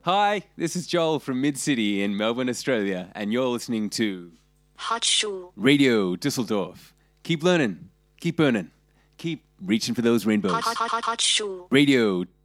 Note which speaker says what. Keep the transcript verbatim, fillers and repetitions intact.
Speaker 1: Hi, this is Joel from Mid-City in Melbourne, Australia, and you're listening to
Speaker 2: Hot Shoe.
Speaker 1: Radio Düsseldorf. Keep learning, keep burning, keep reaching for those rainbows.
Speaker 2: Hot, hot, hot, hot shoe.
Speaker 1: Radio